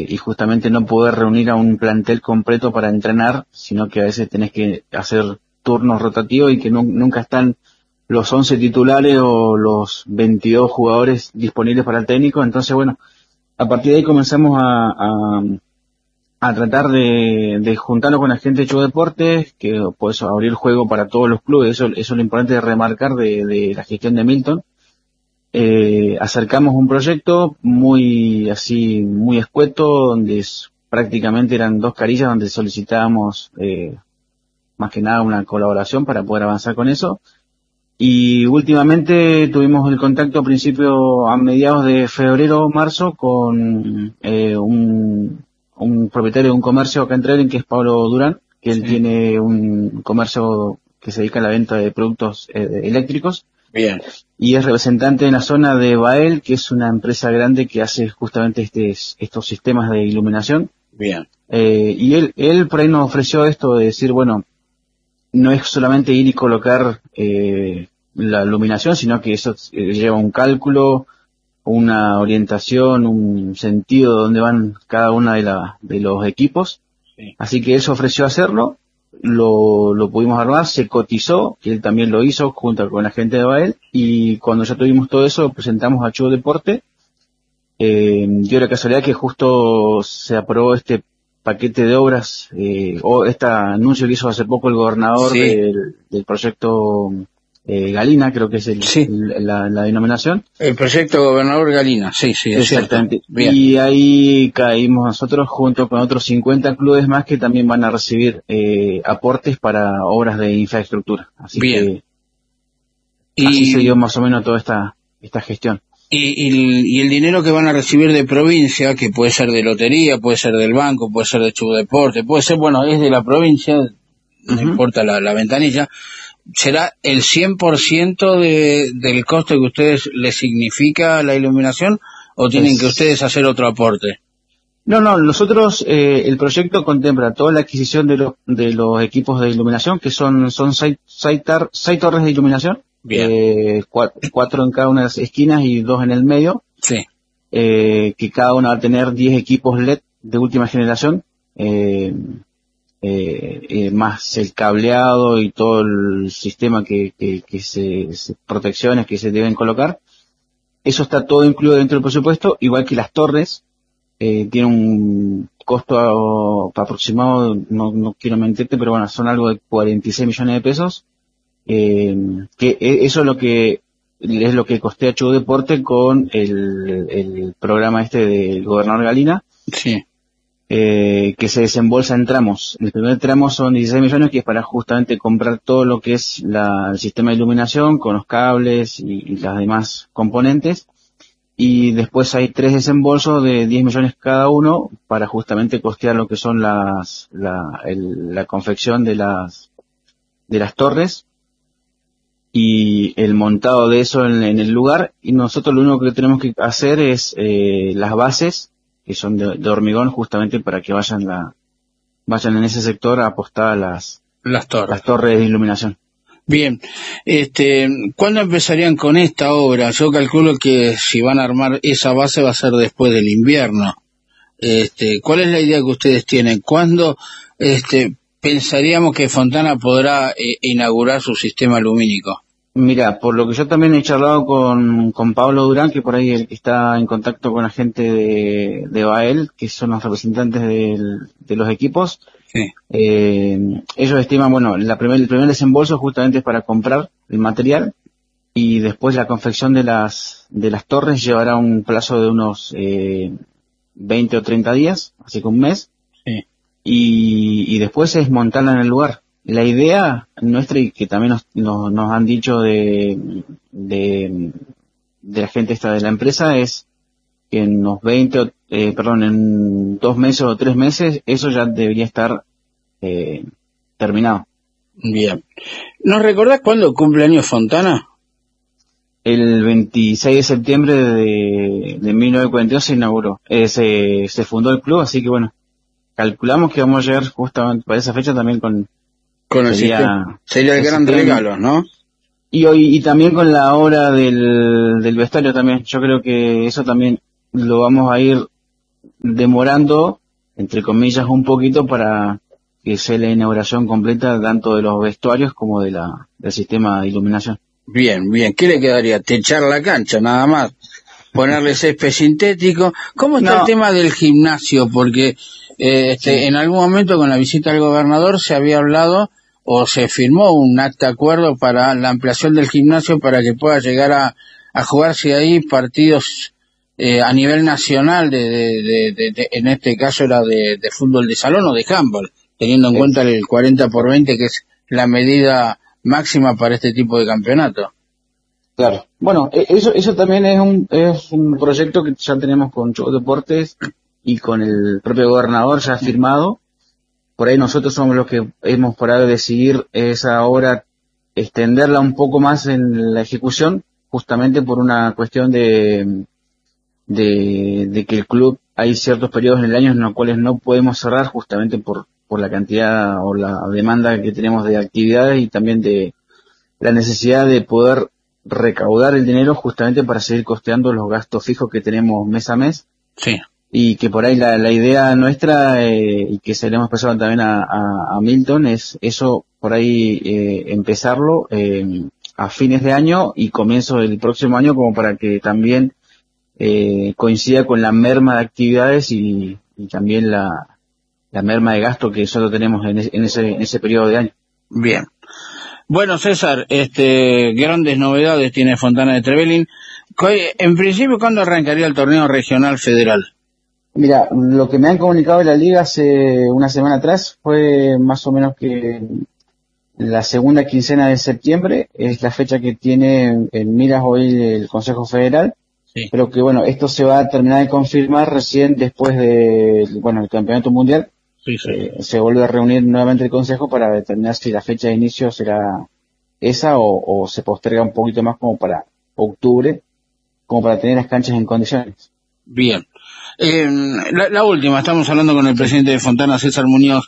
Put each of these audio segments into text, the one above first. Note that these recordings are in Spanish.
y justamente no poder reunir a un plantel completo para entrenar, sino que a veces tenés que hacer turnos rotativos y que nunca están los 11 titulares o los 22 jugadores disponibles para el técnico. Entonces, bueno, a partir de ahí comenzamos a tratar de juntarnos con la gente de Show Deportes, que pues abrir el juego para todos los clubes. Eso es lo importante de remarcar de la gestión de Milton. Acercamos un proyecto muy escueto, donde prácticamente eran 2 carillas donde solicitábamos más que nada una colaboración para poder avanzar con eso. Y últimamente tuvimos el contacto a mediados de febrero, marzo, con un propietario de un comercio acá en Trelew, que es Pablo Durán, que él tiene un comercio que se dedica a la venta de productos eléctricos. Bien. Y es representante en la zona de Bael, que es una empresa grande que hace justamente estos sistemas de iluminación. Bien. Y él por ahí nos ofreció esto de decir, bueno, no es solamente ir y colocar la iluminación, sino que eso lleva un cálculo, una orientación, un sentido de dónde van cada una de los equipos. Sí. Así que él se ofreció a hacerlo, lo pudimos armar, se cotizó, que él también lo hizo junto con la gente de Bael, y cuando ya tuvimos todo eso, lo presentamos a Show Deporte. Dio la casualidad que justo se aprobó este paquete de obras, o este anuncio que hizo hace poco el gobernador del proyecto Galina, creo que es la denominación. El proyecto Gobernador Galina, sí, exactamente. Bien. Y ahí caímos nosotros junto con otros 50 clubes más que también van a recibir aportes para obras de infraestructura. Así bien. Que así se dio más o menos toda esta gestión. Y el dinero que van a recibir de provincia, que puede ser de lotería, puede ser del banco, puede ser de Show Deporte, puede ser, bueno, es de la provincia, no importa la ventanilla, ¿será el 100% del costo que ustedes les significa la iluminación o tienen que ustedes hacer otro aporte? No, nosotros, el proyecto contempla toda la adquisición de los equipos de iluminación, que son 6 torres de iluminación. Bien. 4 en cada una de las esquinas y 2 en el medio. Sí. Que cada una va a tener 10 equipos LED de última generación, más el cableado y todo el sistema que protecciones que se deben colocar. Eso está todo incluido dentro del presupuesto, igual que las torres. Tiene un costo aproximado, no quiero mentirte, pero bueno, son algo de 46 millones de pesos. Que eso es lo que costea Show Deporte con el programa del gobernador Galina. Sí. Que se desembolsa en tramos. El primer tramo son 16 millones, que es para justamente comprar todo lo que es el sistema de iluminación con los cables y las demás componentes. Y después hay 3 desembolsos de 10 millones cada uno para justamente costear lo que son la confección de las torres y el montado de eso en el lugar. Y nosotros lo único que tenemos que hacer es las bases, que son de hormigón, justamente para que vayan en ese sector a apostar las torres de iluminación. Bien, ¿cuándo empezarían con esta obra? Yo calculo que si van a armar esa base va a ser después del invierno. ¿Cuál es la idea que ustedes tienen? ¿Cuándo pensaríamos que Fontana podrá inaugurar su sistema lumínico? Mira, por lo que yo también he charlado con Pablo Durán, que por ahí el que está en contacto con la gente de Bael, que son los representantes de los equipos. Sí. Ellos estiman, bueno, el primer desembolso justamente es para comprar el material, y después la confección de las torres llevará un plazo de unos 20 o 30 días, así que un mes. Sí. Y después es montarla en el lugar. La idea nuestra, y que también nos han dicho de la gente esta de la empresa, es que en en 2 meses o 3 meses, eso ya debería estar terminado. Bien. ¿Nos recordás cuándo cumple años Fontana? El 26 de septiembre de 1942 se inauguró. Se fundó el club, así que bueno, calculamos que vamos a llegar justamente para esa fecha también con el sistema. Sería el gran regalo, ¿no? Y también con la obra del vestuario también. Yo creo que eso también lo vamos a ir demorando, entre comillas, un poquito para que sea la inauguración completa tanto de los vestuarios como del sistema de iluminación. Bien, ¿qué le quedaría? Techar la cancha, nada más. Ponerle césped sintético. ¿Cómo está el tema del gimnasio? Porque en algún momento con la visita del gobernador se había hablado o se firmó un acta de acuerdo para la ampliación del gimnasio para que pueda llegar a jugarse ahí partidos a nivel nacional en este caso era de fútbol de salón o de handball, teniendo en cuenta el 40x20 que es la medida máxima para este tipo de campeonato. Claro. Bueno, eso también es un proyecto que ya tenemos con Show Deportes y con el propio gobernador ya firmado. Por ahí nosotros somos los que hemos por ahí decidir esa obra, extenderla un poco más en la ejecución, justamente por una cuestión de que el club hay ciertos periodos en el año en los cuales no podemos cerrar justamente por la cantidad o la demanda que tenemos de actividades y también de la necesidad de poder recaudar el dinero justamente para seguir costeando los gastos fijos que tenemos mes a mes. Sí. Y que por ahí la idea nuestra, y que se le hemos pasado también a Milton, es eso por ahí empezarlo a fines de año y comienzo del próximo año como para que también coincida con la merma de actividades y también la merma de gasto que nosotros tenemos en ese periodo de año. Bien. Bueno, César, grandes novedades tiene Fontana de Trevelin. En principio, ¿cuándo arrancaría el torneo regional federal? Mira, lo que me han comunicado de la liga hace una semana atrás fue más o menos que la segunda quincena de septiembre es la fecha que tiene en miras hoy el Consejo Federal. Sí. Pero que bueno, esto se va a terminar de confirmar recién después el Campeonato Mundial. Sí. Se vuelve a reunir nuevamente el Consejo para determinar si la fecha de inicio será esa o se posterga un poquito más como para octubre, como para tener las canchas en condiciones. Bien. La última, estamos hablando con el presidente de Fontana, César Muñoz.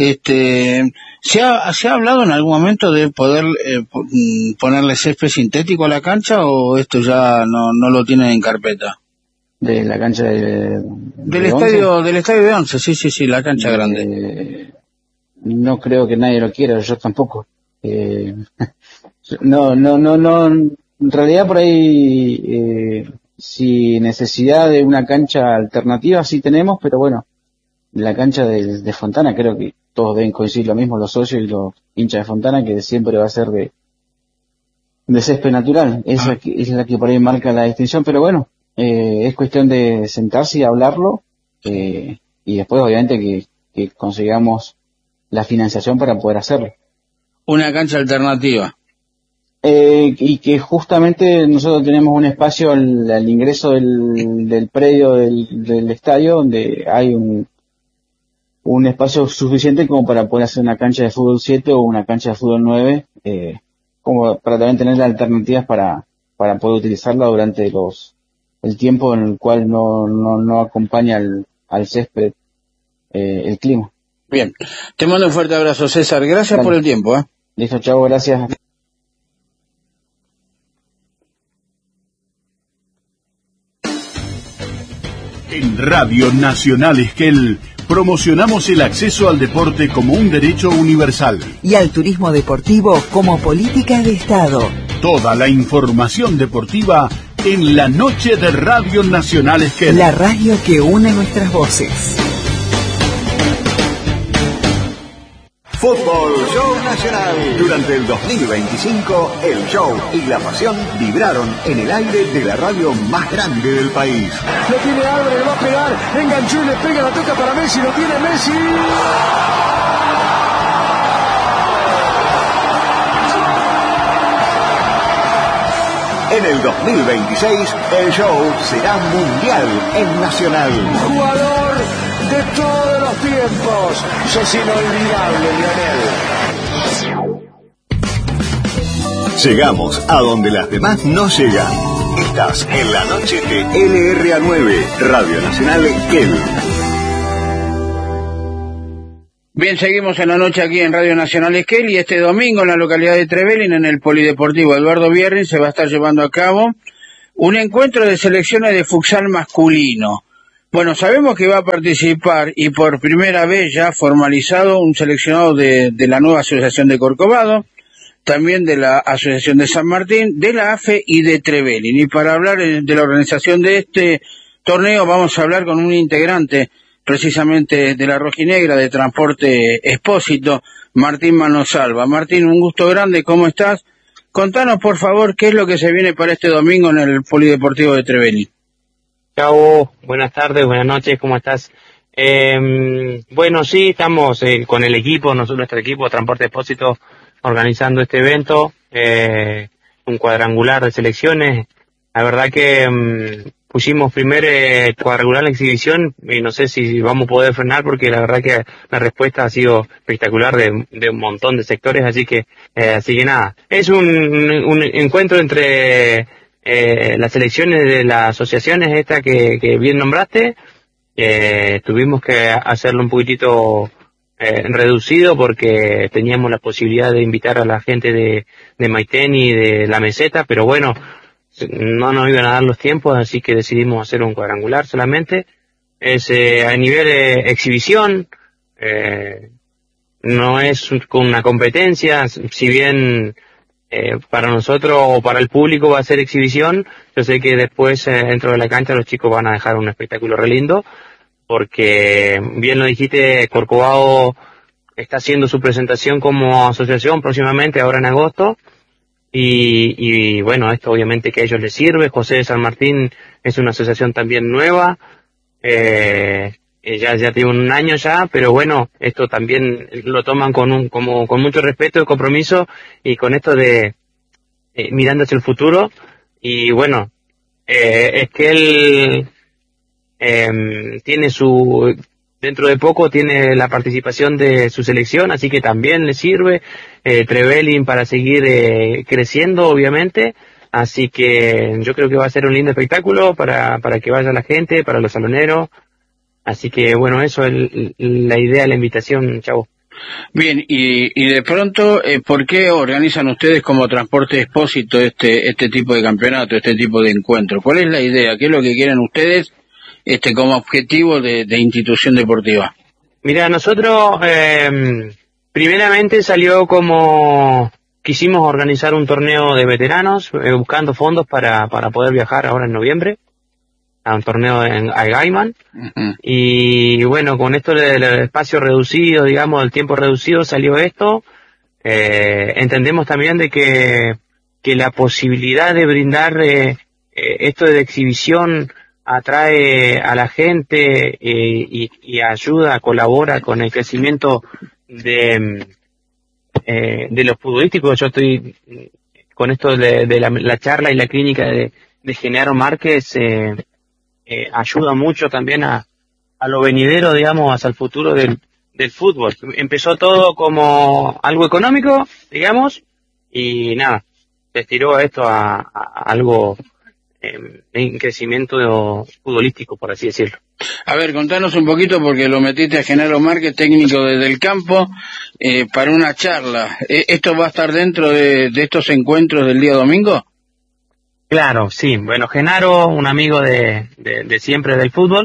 ¿Se ha hablado en algún momento de poder ponerle césped sintético a la cancha o esto ya no lo tienen en carpeta? De la cancha del estadio de Once, sí, la cancha grande. No creo que nadie lo quiera, yo tampoco. No, en realidad por ahí si necesidad de una cancha alternativa sí tenemos, pero bueno, la cancha de Fontana creo que todos deben coincidir lo mismo, los socios y los hinchas de Fontana, que siempre va a ser de césped natural. Es la que por ahí marca la distinción, pero bueno, es cuestión de sentarse y hablarlo, y después obviamente que consigamos la financiación para poder hacerlo. Una cancha alternativa. Y que justamente nosotros tenemos un espacio al ingreso del predio del estadio donde hay un espacio suficiente como para poder hacer una cancha de fútbol 7 o una cancha de fútbol 9, como para también tener las alternativas para poder utilizarla durante el tiempo en el cual no acompaña al césped el clima. Bien, te mando un fuerte abrazo, César, gracias por el tiempo. Listo, chao, gracias. En Radio Nacional Esquel promocionamos el acceso al deporte como un derecho universal. Y al turismo deportivo como política de Estado. Toda la información deportiva en la noche de Radio Nacional Esquel. La radio que une nuestras voces. Fútbol Show Nacional. Durante el 2025, el show y la pasión vibraron en el aire de la radio más grande del país. Lo tiene Álvarez, le va a pegar, enganchó y le pega, la toca para Messi, lo tiene Messi. En el 2026, el show será mundial en Nacional. Jugador de todos los tiempos, sos inolvidable, Lionel. Llegamos a donde las demás no llegan. Estás en la noche de LRA9, Radio Nacional Esquel. Bien, seguimos en la noche aquí en Radio Nacional Esquel y este domingo en la localidad de Trevelin, en el Polideportivo Eduardo Bierrin, se va a estar llevando a cabo un encuentro de selecciones de futsal masculino. Bueno, sabemos que va a participar y por primera vez ya formalizado un seleccionado de la nueva Asociación de Corcovado, también de la Asociación de San Martín, de la AFE y de Trevelin. Y para hablar de la organización de este torneo vamos a hablar con un integrante precisamente de la Rojinegra de Transporte Expósito, Martín Manosalva. Martín, un gusto grande, ¿cómo estás? Contanos, por favor, qué es lo que se viene para este domingo en el Polideportivo de Trevelin. Chao, buenas tardes, buenas noches, ¿cómo estás? Bueno, sí, estamos con el equipo, nuestro equipo de Transporte Expósito, organizando este evento, un cuadrangular de selecciones. La verdad que pusimos primer cuadrangular en la exhibición y no sé si vamos a poder frenar porque la verdad que la respuesta ha sido espectacular de un montón de sectores, así que nada, es un encuentro entre las selecciones de las asociaciones esta que bien nombraste. Tuvimos que hacerlo un poquitito reducido porque teníamos la posibilidad de invitar a la gente de Maitén y de la Meseta, pero bueno, no nos iban a dar los tiempos, así que decidimos hacer un cuadrangular solamente. Es a nivel exhibición, no es con una competencia, si bien para nosotros o para el público va a ser exhibición. Yo sé que después dentro de la cancha los chicos van a dejar un espectáculo re lindo, porque bien lo dijiste, Corcovado está haciendo su presentación como asociación próximamente, ahora en agosto, y bueno, esto obviamente que a ellos les sirve. José de San Martín es una asociación también nueva, ya tiene un año ya, pero bueno, esto también lo toman con mucho respeto y compromiso, y con esto de mirando hacia el futuro. Y bueno, es que él tiene dentro de poco tiene la participación de su selección, así que también le sirve Trevelin para seguir creciendo, obviamente. Así que yo creo que va a ser un lindo espectáculo para que vaya la gente, para los saloneros. Así que bueno, eso es la idea, la invitación, chavo. Bien, y de pronto, ¿por qué organizan ustedes como Transporte Expósito este tipo de campeonato, este tipo de encuentro? ¿Cuál es la idea? ¿Qué es lo que quieren ustedes como objetivo de institución deportiva? Mira, nosotros primeramente salió como quisimos organizar un torneo de veteranos, buscando fondos para poder viajar ahora en noviembre a un torneo a Gaiman. Uh-huh. Y bueno, con esto del espacio reducido, digamos, el tiempo reducido, salió esto. Entendemos también de que la posibilidad de brindar esto de exhibición atrae a la gente y ayuda, colabora con el crecimiento de lo futbolístico. Yo estoy con esto de la charla y la clínica de Genaro Márquez, ayuda mucho también a lo venidero, digamos, hacia el futuro del fútbol. Empezó todo como algo económico, digamos, y nada, se estiró esto a algo en crecimiento futbolístico, por así decirlo. A ver, contanos un poquito, porque lo metiste a Genaro Márquez, técnico desde el campo, para una charla. ¿Esto va a estar dentro de estos encuentros del día domingo? Claro, sí. Bueno, Genaro, un amigo de siempre del fútbol,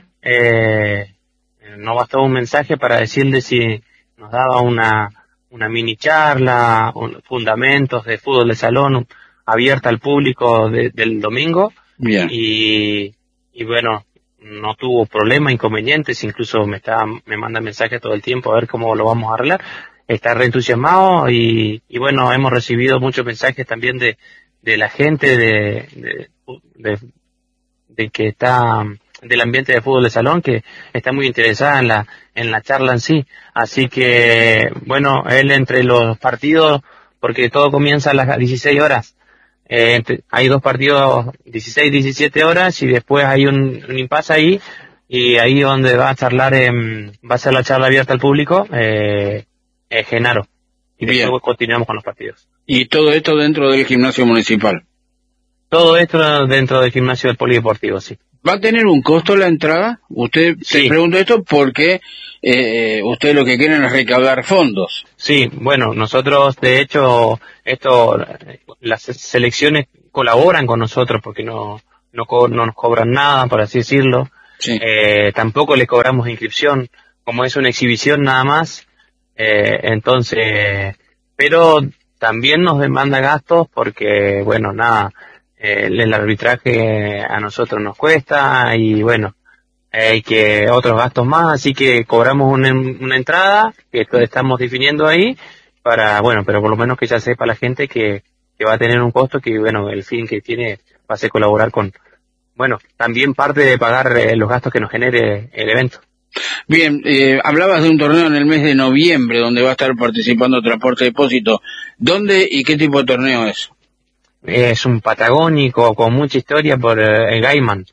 nos bastó un mensaje para decirle si nos daba una mini charla, fundamentos de fútbol de salón abierta al público del domingo. Bien. Y bueno, no tuvo problemas, inconvenientes, incluso me manda mensajes todo el tiempo a ver cómo lo vamos a arreglar. Está reentusiasmado y bueno, hemos recibido muchos mensajes también de la gente de que está del ambiente de fútbol de salón, que está muy interesada en la charla en sí. Así que bueno, él entre los partidos, porque todo comienza a las 16 horas, hay dos partidos 16, 17 horas y después hay un impasse ahí, y ahí donde va a charlar, va a ser la charla abierta al público, Genaro. Y después continuamos con los partidos. ¿Y todo esto dentro del gimnasio municipal? Todo esto dentro del gimnasio del polideportivo, sí. ¿Va a tener un costo la entrada? Usted sí. Se pregunta esto porque ustedes lo que quieren es recaudar fondos. Sí, bueno, nosotros de hecho las selecciones colaboran con nosotros porque no nos cobran nada, por así decirlo. Sí. Tampoco le cobramos inscripción, como es una exhibición nada más, entonces, pero también nos demanda gastos porque, bueno, nada, el arbitraje a nosotros nos cuesta y bueno, hay que otros gastos más, así que cobramos una entrada que estamos definiendo ahí para, bueno, pero por lo menos que ya sepa la gente que va a tener un costo que, bueno, el fin que tiene va a ser colaborar con, bueno, también parte de pagar los gastos que nos genere el evento. Bien, hablabas de un torneo en el mes de noviembre donde va a estar participando Transporte Depósito. ¿Dónde y qué tipo de torneo es? Es un patagónico con mucha historia por el Gaiman.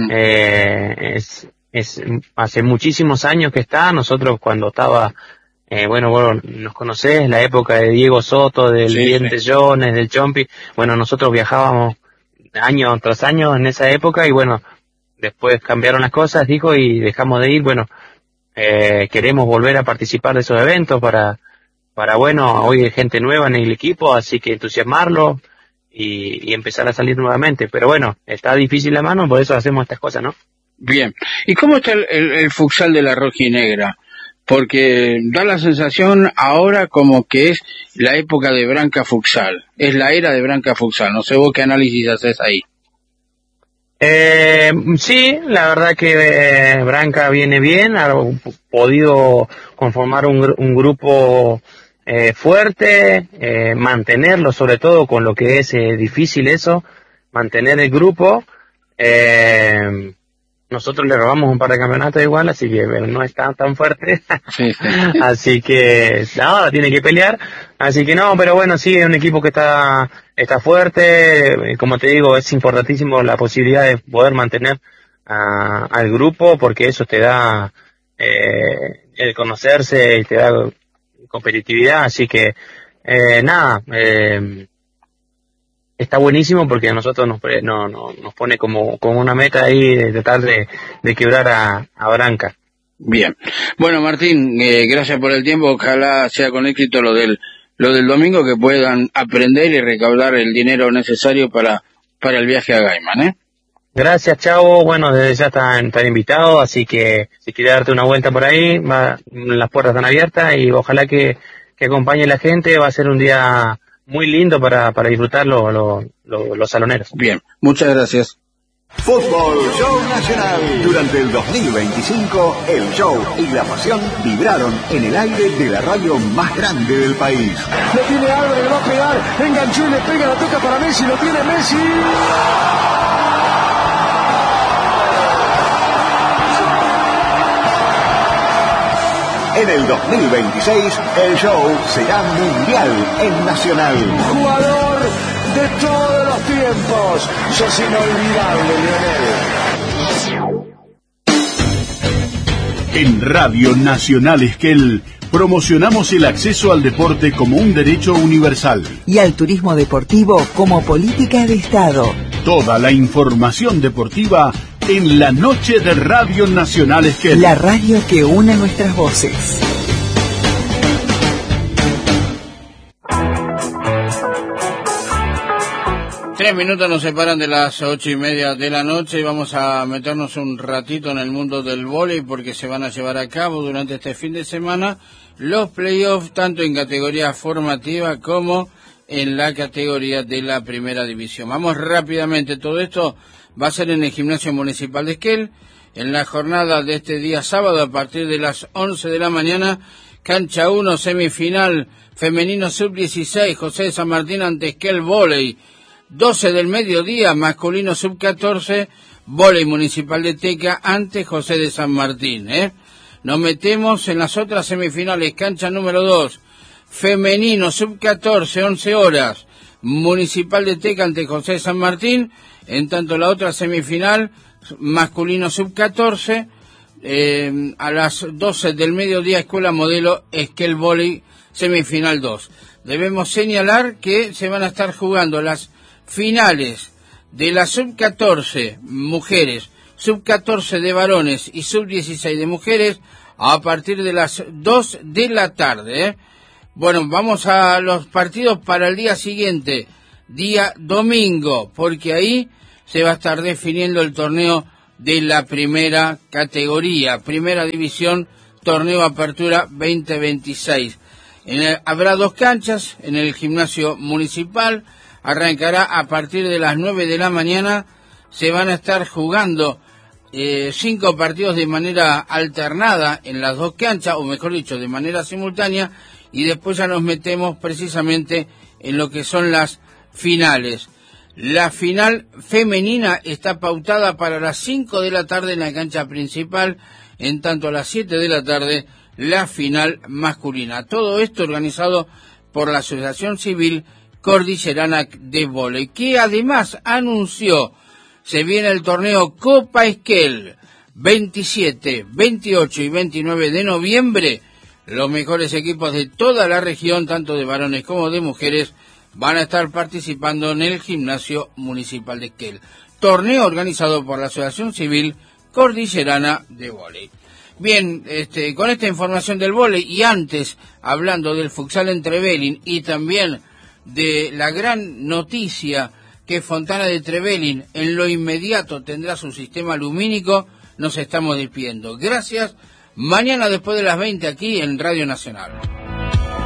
Es hace muchísimos años que está. Nosotros cuando estaba, bueno, vos nos conocés, la época de Diego Soto, del Diente Jones, del Chompi. Bueno, nosotros viajábamos año tras año en esa época y bueno, después cambiaron las cosas, dijo, y dejamos de ir. Bueno, queremos volver a participar de esos eventos para bueno, hoy hay gente nueva en el equipo, así que entusiasmarlo y empezar a salir nuevamente. Pero bueno, está difícil la mano, por eso hacemos estas cosas, ¿no? Bien. ¿Y cómo está el futsal de la rojinegra? Porque da la sensación ahora como que es la época de Branca Futsal. Es la era de Branca Futsal. No sé vos qué análisis haces ahí. Sí, la verdad que Branca viene bien, ha podido conformar un grupo fuerte, mantenerlo sobre todo con lo que es difícil eso, mantener el grupo. Nosotros le robamos un par de campeonatos igual, así que no está tan fuerte. Sí. Así que ahora tiene que pelear. Así que no, pero bueno, sí, es un equipo que está fuerte. Como te digo, es importantísimo la posibilidad de poder mantener al grupo, porque eso te da el conocerse y te da competitividad. Así que nada, está buenísimo porque a nosotros nos pone como una meta ahí de tratar de quebrar a Branca. Bien. Bueno, Martín, gracias por el tiempo. Ojalá sea con éxito lo del domingo, que puedan aprender y recaudar el dinero necesario para el viaje a Gaiman, Gracias, Chavo. Bueno, desde ya están invitados, así que si quieres darte una vuelta por ahí, las puertas están abiertas y ojalá que acompañe la gente. Va a ser un día muy lindo para disfrutar los saloneros. Bien, muchas gracias. Fútbol Show Nacional. Durante el 2025, el show y la pasión vibraron en el aire de la radio más grande del país. Lo tiene Álvarez, le va a pegar, enganchó y le pega, la toca para Messi, lo tiene Messi. En el 2026, el show será mundial en Nacional. Jugador de todos los tiempos, sos inolvidable, Lionel. En Radio Nacional Esquel promocionamos el acceso al deporte como un derecho universal. Y al turismo deportivo como política de Estado. Toda la información deportiva en la noche de Radio Nacional Esquel. La radio que une nuestras voces. Tres minutos nos separan de las 8:30 de la noche y vamos a meternos un ratito en el mundo del vóley porque se van a llevar a cabo durante este fin de semana los playoffs tanto en categoría formativa como en la categoría de la primera división. Vamos rápidamente, todo esto va a ser en el Gimnasio Municipal de Esquel, en la jornada de este día sábado a partir de las 11 de la mañana, cancha 1, semifinal femenino sub-16, José de San Martín ante Esquel Vóley. 12 del mediodía, masculino sub-14, Vóley Municipal de Teca ante José de San Martín. Nos metemos en las otras semifinales, cancha número 2, femenino sub-14, 11 horas, Municipal de Teca ante José de San Martín. En tanto la otra semifinal, masculino sub-14, a las 12 del mediodía, Escuela Modelo Esquel Vóley, semifinal 2. Debemos señalar que se van a estar jugando las finales de la sub-14 mujeres, sub-14 de varones y sub-16 de mujeres a partir de las 2 de la tarde. Bueno, vamos a los partidos para el día siguiente, día domingo, porque ahí se va a estar definiendo el torneo de la primera categoría, primera división, torneo Apertura 2026. Habrá 2 canchas en el gimnasio municipal, arrancará a partir de las 9 de la mañana, se van a estar jugando 5 partidos de manera alternada en las 2 canchas, o mejor dicho, de manera simultánea, y después ya nos metemos precisamente en lo que son las finales. La final femenina está pautada para las 5 de la tarde en la cancha principal, en tanto a las 7 de la tarde la final masculina. Todo esto organizado por la Asociación Civil Cordillerana de Vóley, que además anunció, se viene el torneo Copa Esquel, 27, 28 y 29 de noviembre. Los mejores equipos de toda la región, tanto de varones como de mujeres, van a estar participando en el gimnasio municipal de Esquel. Torneo organizado por la Asociación Civil Cordillerana de Vóley. Bien, con esta información del vóley y antes, hablando del futsal en Trevelin y también de la gran noticia que Fontana de Trevelin en lo inmediato tendrá su sistema lumínico, nos estamos despidiendo. Gracias. Mañana después de las 20 aquí en Radio Nacional.